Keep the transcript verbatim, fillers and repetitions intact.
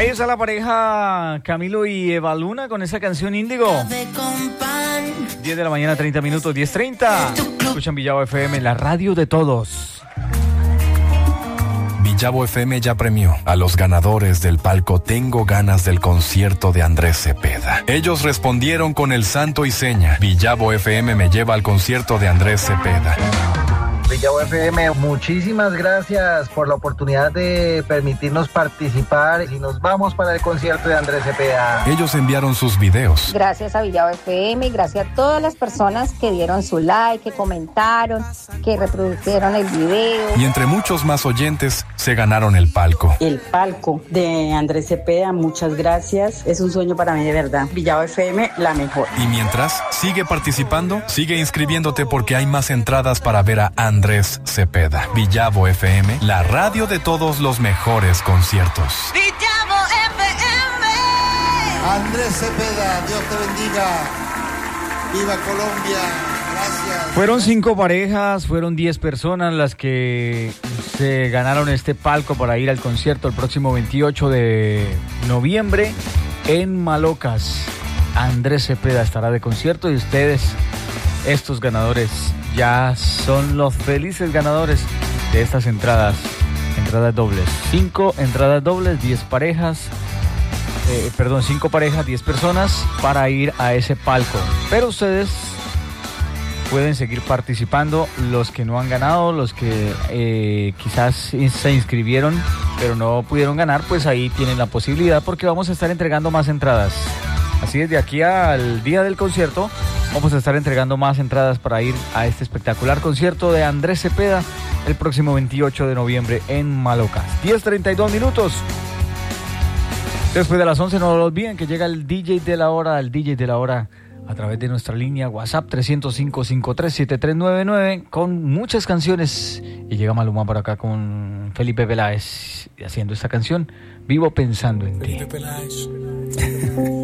Ahí está la pareja Camilo y Eva Luna con esa canción Índigo. diez de la mañana, treinta minutos, diez treinta. Escuchan Villavo F M, la radio de todos. Villavo F M ya premió a los ganadores del palco Tengo Ganas del concierto de Andrés Cepeda. Ellos respondieron con el santo y seña. Villavo F M me lleva al concierto de Andrés Cepeda. Villavo F M, muchísimas gracias por la oportunidad de permitirnos participar y nos vamos para el concierto de Andrés Cepeda. Ellos enviaron sus videos. Gracias a Villavo F M y gracias a todas las personas que dieron su like, que comentaron, que reprodujeron el video. Y entre muchos más oyentes se ganaron el palco. El palco de Andrés Cepeda, muchas gracias. Es un sueño para mí de verdad. Villavo F M, la mejor. Y mientras, sigue participando, sigue inscribiéndote porque hay más entradas para ver a Andrés Andrés Cepeda. Villavo F M, la radio de todos los mejores conciertos. Villavo F M. Andrés Cepeda, Dios te bendiga. Viva Colombia. Gracias. Fueron cinco parejas, fueron diez personas las que se ganaron este palco para ir al concierto el próximo veintiocho de noviembre en Malocas. Andrés Cepeda estará de concierto y ustedes, estos ganadores, ya son los felices ganadores de estas entradas, entradas dobles. Cinco entradas dobles, diez parejas, eh, perdón, cinco parejas, diez personas para ir a ese palco. Pero ustedes pueden seguir participando, los que no han ganado, los que eh, quizás se inscribieron pero no pudieron ganar, pues ahí tienen la posibilidad porque vamos a estar entregando más entradas. Así es, de aquí al día del concierto vamos a estar entregando más entradas para ir a este espectacular concierto de Andrés Cepeda el próximo veintiocho de noviembre en Malocas. diez treinta y dos minutos. Después de las once no lo olviden que llega el D J de la hora, el D J de la hora a través de nuestra línea WhatsApp tres cero cinco, cinco tres siete tres nueve nueve con muchas canciones. Y llega Maluma por acá con Felipe Peláez haciendo esta canción, Vivo Pensando en Ti. Felipe Peláez.